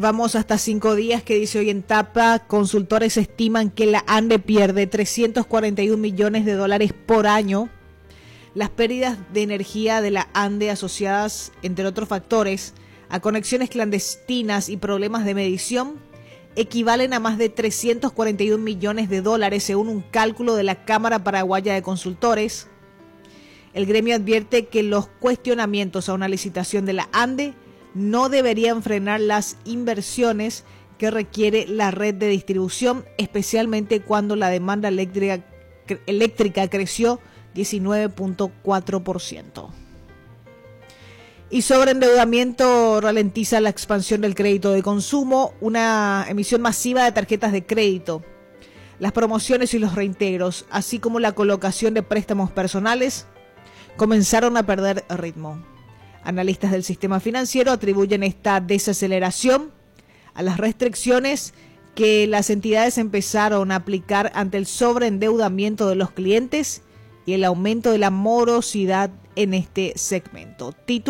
Vamos hasta 5 días, que dice hoy en tapa. Consultores estiman que la ANDE pierde 341 millones de dólares por año. Las pérdidas de energía de la ANDE asociadas, entre otros factores, a conexiones clandestinas y problemas de medición, equivalen a más de 341 millones de dólares, según un cálculo de la Cámara Paraguaya de Consultores. El gremio advierte que los cuestionamientos a una licitación de la ANDE no deberían frenar las inversiones que requiere la red de distribución, especialmente cuando la demanda eléctrica creció 19.4%. Y sobreendeudamiento ralentiza la expansión del crédito de consumo, una emisión masiva de tarjetas de crédito, las promociones y los reintegros, así como la colocación de préstamos personales, comenzaron a perder ritmo. Analistas del sistema financiero atribuyen esta desaceleración a las restricciones que las entidades empezaron a aplicar ante el sobreendeudamiento de los clientes y el aumento de la morosidad en este segmento.